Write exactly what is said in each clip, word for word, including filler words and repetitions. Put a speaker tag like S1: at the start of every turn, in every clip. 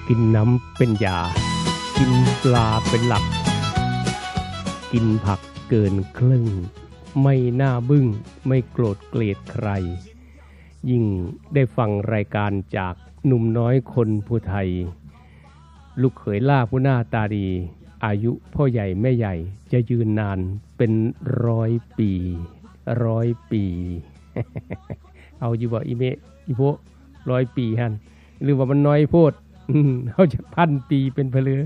S1: กินน้ำเป็นยากินปลาเป็นหลักกินผักเกินครึ่งไม่น่าบึ้งไม่โกรธเกลียดใครยิ่งได้ฟังรายการจากหนุ่มน้อยคนผู้ไทยลูกเขยล่าผู้หน้าตาดีอายุพ่อใหญ่แม่ใหญ่จะยืนนานเป็นร้อยปีร้อยปี เอาอยู่บ่อีเมะอีโพร้อยปีฮั่นหรือว่ามันน้อยโพดเขาจะพันปีเป็นเพลื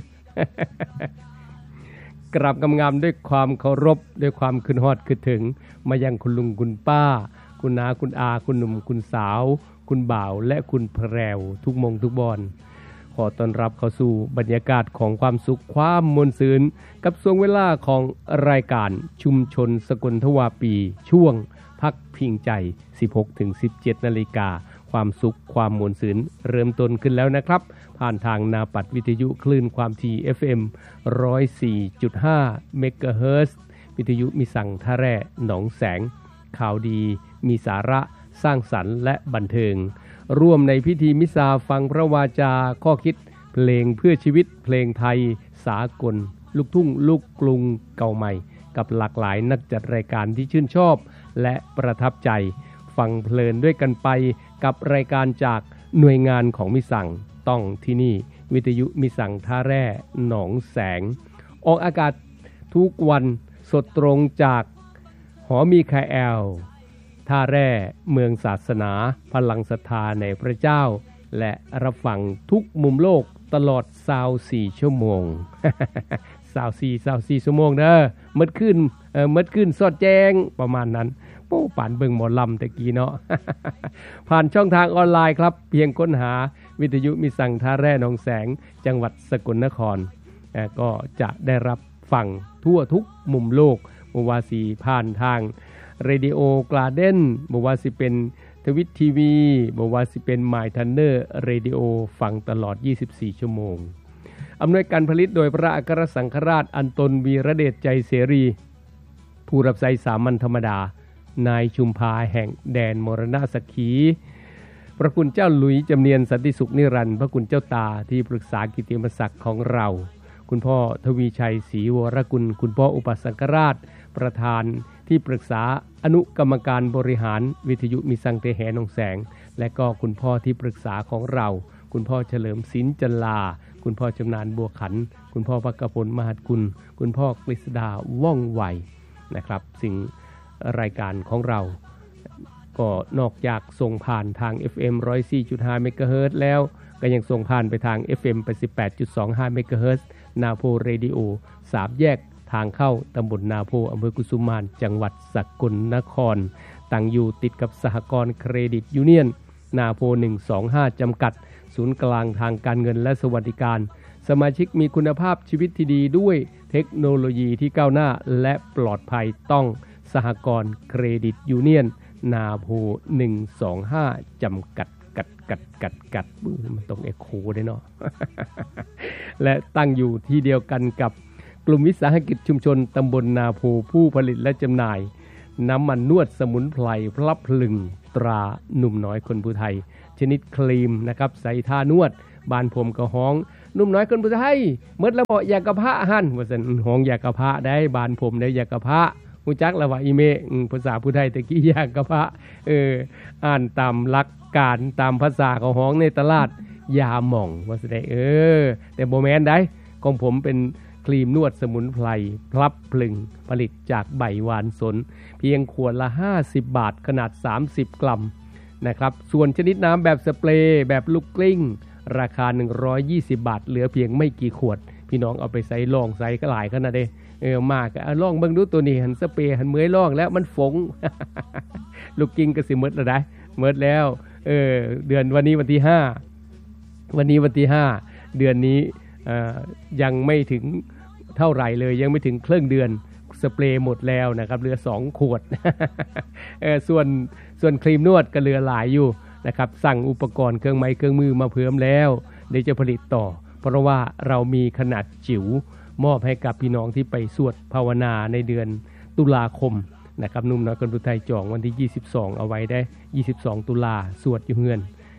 S1: อกราบงามๆด้วยความเคารพด้วยความขึ้นฮอดขึ้นถึงมายังคุณลุงคุณป้าคุณน้าคุณอาคุณหนุ่มคุณสาวคุณบ่าวและคุณแพรวทุกมงทุกบอนขอต้อนรับเข้าสู่บรรยากาศของความสุขความมวลซื่นกับช่วงเวลาของรายการชุมชนสกลทวาปีช่วงพักพิงใจ สิบหกถึงสิบเจ็ด นาฬิกาความสุขความมวลซื่นเริ่มต้นขึ้นแล้วนะครับผ่านทางนาปัดวิทยุคลื่นความถี่ เอฟ เอ็ม หนึ่งร้อยสี่จุดห้า เมกะเฮิรตซ์วิทยุมีสั่งท่าแร่หนองแสงข่าวดีมีสาระสร้างสรรค์และบันเทิงร่วมในพิธีมิสาฟังพระวาจาข้อคิดเพลงเพื่อชีวิตเพลงไทยสากลลูกทุ่งลูกกรุงเก่าใหม่กับหลากหลายนักจัดรายการที่ชื่นชอบและประทับใจฟังเพลินด้วยกันไปกับรายการจากหน่วยงานของมิสั่งต้องที่นี่วิทยุมิสั่งท่าแร่หนองแสงออกอากาศทุกวันสดตรงจากหอมีคาแอลท่าแร่เมืองศาสนาพลังศรัทธาในพระเจ้าและรับฟังทุกมุมโลกตลอดยี่สิบสี่ชั่วโมง ยี่สิบสี่ ยี่สิบสี่ชั่วโมงเด้อมืดขึ้นเอ่อมืดขึ้นสอดแจ้งประมาณนั้นโป้ป่านเบิ่งหมอลำตะกี้เนาะ ผ่านช่องทางออนไลน์ครับเพียงค้นหาวิทยุมิสั่งท่าแร่หนองแสงจังหวัดสกลนครก็จะได้รับฟังทั่วทุกมุมโลกบ่ว่าสิผ่านทางเรดิโอกลาเด้นบ่ว่าสิเป็นทวิตทีวีบ่ว่าสิเป็นมายทันเนอร์เรดิโอฟังตลอดยี่สิบสี่ชั่วโมงอำนวยการผลิตโดยพระอัครสังฆราชอันตนวีระเดชใจเสรีผู้รับใช้สามัญธรรมดานายชุมพาแห่งแดนมรณะสักขีพระคุณเจ้าหลุยจำเนียนสันติสุขนิรันดร์พระคุณเจ้าตาที่ปรึกษากิตติมศักดิ์ของเราคุณพ่อทวีชัยศรีวรกุลคุณพ่ออุปสังฆราชประธานที่ปรึกษาอนุกรรมการบริหารวิทยุมิสั่งเตแหนองแสงและก็คุณพ่อที่ปรึกษาของเราคุณพ่อเฉลิมศิลป์จันลาคุณพ่อชำนาญบัวขันคุณพ่อภักพลมหัดกุลคุณพ่อกฤษดาว่องไวนะครับสิ่งรายการของเราก็นอกจากส่งผ่านทาง เอฟ เอ็ม หนึ่งร้อยสี่จุดห้า เมกะเฮิรตซ์แล้วก็ยังส่งผ่านไปทาง เอฟ เอ็ม แปดสิบแปดจุดสองห้า เมกะเฮิรตซ์นาโพเรดิโอสามแยกทางเข้าตำบลนาโพอำเภอกุสุมานจังหวัดสกลนครตั้งอยู่ติดกับสหกรณ์เครดิตยูเนียนนาโพหนึ่งสองห้าจำกัดศูนย์กลางทางการเงินและสวัสดิการสมาชิกมีคุณภาพชีวิตที่ดีด้วยเทคโนโลยีที่ก้าวหน้าและปลอดภัยต้องสหกรณ์เครดิตยูเนียนนาโพหนึ่งสองห้าจำกัดกัดกัดกัดกัดมันต้องเอ็กโคได้เนาะ และตั้งอยู่ที่เดียวกันกับกลุ่มวิสาหกิจชุมชนตำบลนาโพผู้ผลิตและจำหน่ายน้ำมันนวดสมุนไพรพลับพลึงตราหนุ่มน้อยคนผู้ไทยชนิดครีมนะครับใส่ท่านวดบานผมก็ห้องหนุ่มน้อยคนผู้ไทยเมื่อละบ่อยากกระพะหั่นว่าซั่นห้องอยากกระพะได้บานผมได้อยากกระพะฮู้จักแล้วว่าอีเมะภาษาผู้ไทยตะกี้อยากกระพะเอออ่านตามหลักการตามภาษาของห้องในตลาดยาหม่องว่าซั่นได้เออแต่บ่แม่นได้ของผมเป็นครีมนวดสมุนไพรพลับพลึงผลิตจากใบหวานสนเพียงขวดละห้าสิบบาทขนาดสามสิบกรัมนะครับส่วนชนิดน้ำแบบสเปรย์แบบลูกกลิ้งราคาหนึ่งร้อยยี่สิบบาทเหลือเพียงไม่กี่ขวดพี่น้องเอาไปใส่ลองใส่ก็หลายขนาดเด้เออมากอ่ะลองเบิ่งดูตัวนี้หันสเปรย์หันเมื่อยลองแล้วมันฝง ลูกกิ้งก็สิหมดแล้วได้หมดแล้วเออเดือนวันนี้วันที่ห้าวันนี้วันที่ห้าเดือนนี้เอ่อยังไม่ถึงเท่าไหร่เลยยังไม่ถึงครึ่งเดือนสเปรย์หมดแล้วนะครับเหลือสองขวด เออส่วนส่วนครีมนวดก็เหลือหลายอยู่นะครับสั่งอุปกรณ์เครื่องไม้เครื่องมือมาเพิ่มแล้วเดี๋ยวจะผลิตต่อเพราะว่าเรามีขนาดจิ๋วมอบให้กับพี่น้องที่ไปสวดภาวนาในเดือนตุลาคมนะครับนุ่มน้อยคนผู้ไทยจองวันที่ยี่สิบสองเอาไว้ได้ยี่สิบสองตุลาสวดอยู่เฮือน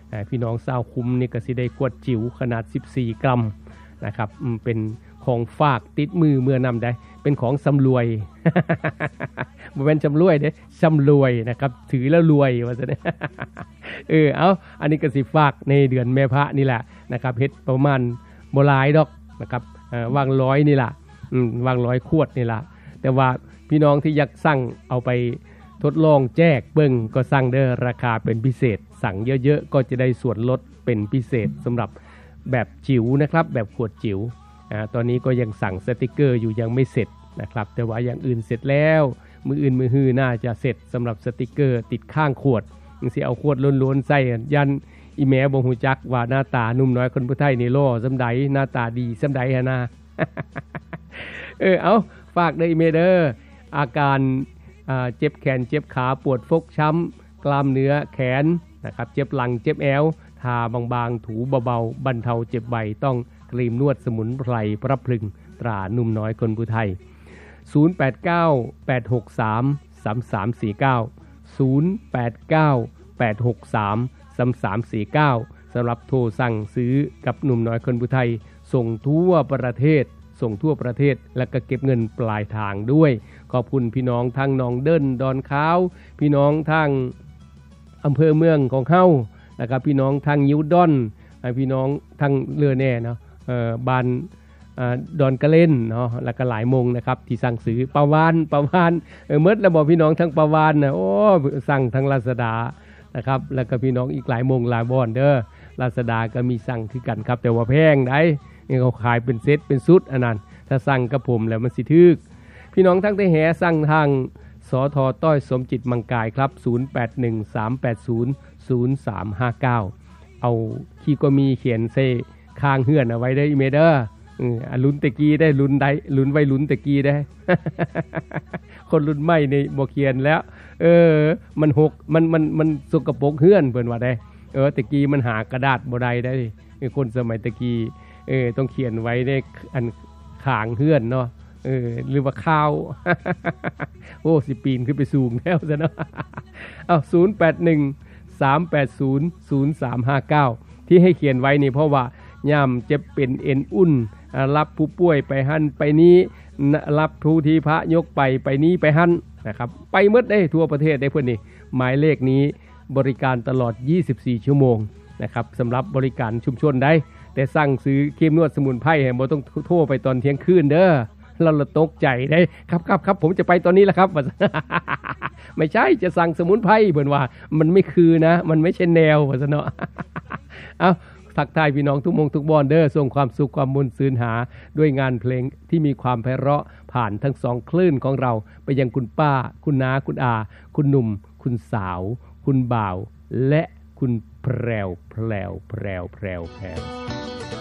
S1: พี่น้องชาวคุ้มนี่ก็สิได้ขวดจิ๋วขนาดสิบสี่กรัมนะครับเป็นของฝากติดมือเมื่อนำได้เป็นของสำรวยบ่แม่นสำรวยเด้สำรวยนะครับถือแล้วรวยว่าซั่นเออเอาอันนี้ก็สิฝากในเดือนแม่พระนี่แหละนะครับเฮ็ดประมาณบ่หลายดอกนะครับเอ่อวางร้อยนี่ล่ะอืมวางร้อยขวดนี่ล่ะแต่ว่าพี่น้องที่อยากสั่งเอาไปทดลองแจกเบิ่งก็สั่งเด้อราคาเป็นพิเศษสั่งเยอะๆก็จะได้ส่วนลดเป็นพิเศษสำหรับแบบจิ๋วนะครับแบบขวดจิ๋วอ่าตอนนี้ก็ยังสั่งสติกเกอร์อยู่ยังไม่เสร็จนะครับแต่ว่าอย่างอื่นเสร็จแล้วมืออื่นมือฮือน่าจะเสร็จสำหรับสติกเกอร์ติดข้างขวดจังสิเอาขวดล้วนๆใส่ยันอีแม่บ่ฮู้จักว่าหน้าตาหนุ่มน้อยคนผู้ไทยนี่หล่อซำใดหน้าตาดีซำใดหั่นนะเออเอาฝากเด้ออีแม่เด้ออาการอ่าเจ็บแขนเจ็บขาปวดฟกช้ำกล้ามเนื้อแขนนะครับเจ็บหลังเจ็บแอวทาบางๆถูเบาๆบรรเทาเจ็บไวต้องครีมนวดสมุนไพรพระพลึงตราหนุ่มน้อยคนผู้ไทยศูนย์ แปด เก้า แปด หก สาม สาม สาม สี่ เก้า ศูนย์ แปด เก้า แปด หก สาม สาม สาม สี่ เก้าสำหรับโทรสั่งซื้อกับหนุ่มน้อยคนผู้ไทยส่งทั่วประเทศส่งทั่วประเทศและก็เก็บเงินปลายทางด้วยขอบคุณพี่น้องทางหนองเดินดอนขาวพี่น้องทางอำเภอเมืองของเฮานะครับพี่น้องทางยิวดอนพี่น้องทางเรือแน่เนาะเอ่อบ้านอ่าดอนกะเล่นเนาะแล้วก็หลายมงนะครับที่สั่งซื้อปาวานปาวานเออหมดแล้วบ่พี่น้องทั้งปาวานน่ะโอ้สั่งทางลาซาด้านะครับแล้วก็พี่น้องอีกหลายมงหลายบ่อนเด้อลาซาด้าก็มีสั่งคือกันครับแต่ว่าแพงได้นี่เขาขายเป็นเซตเป็นชุดอันนั้นถ้าสั่งกับผมแล้วมันสิถึกพี่น้องทั้งแต่แหสั่งทางสทต้อยสมจิตมังกายครับศูนย์ แปด หนึ่ง สาม แปด ศูนย์ ศูนย์ สาม ห้า เก้าเอาขี้ก็มีเขียนเซข้างเฮือนเอาไว้ได้อีเมเดอร์อือลุ้นตะกี้ได้ลุ้นได้ลุ้นไว้ลุ้นตะกี้ได้ คนรุ่นใหม่นี่บ่เขียนแล้วเออมันหกมันมันมันสกปรกเฮือนเพิ่นว่าได้เออตะกี้มันหากระดาษบ่ได้ได้คนสมัยตะกี้เออต้องเขียนไว้ในอันข้างเฮือนเนาะเออหรือว่าข้าว โอ้สิปีนขึ้นไปสูงแล้วซะเนาะอ้าวศูนย์ แปด หนึ่ง สาม แปด ศูนย์ ศูนย์ สาม ห้า เก้าที่ให้เขียนไว้นี่เพราะว่าย่ำเจ็บเป็นเอ็นอุ่นรับผู้ป่วยไปหั่นไปนี้รับผู้ที่พระยกไปไปนี้ไปหั่นนะครับไปหมดได้ทั่วประเทศได้เพิ่นนี่หมายเลขนี้บริการตลอดยี่สิบสี่ชั่วโมงนะครับสำหรับบริการชุมชนได้แต่สั่งซื้อครีมนวดสมุนไพรบ่ต้องโทรไปตอนเที่ยงคืนเด้อเราละตกใจได้ครับครับครับผมจะไปตอนนี้แหละครับ ไม่ใช่จะสั่งสมุนไพรเพิ่นว่ามันไม่คือนะมันไม่ใช่แนวว่าซะเนาะ เอ้าทักทายพี่น้องทุกมงทุกบอนเด้อส่งความสุขความมนต์ซื่นหาด้วยงานเพลงที่มีความไพเราะผ่านทั้งสองคลื่นของเราไปยังคุณป้าคุณน้าคุณอาคุณหนุ่มคุณสาวคุณบ่าวและคุณแพรวแพรวแพรวแพรวแพรว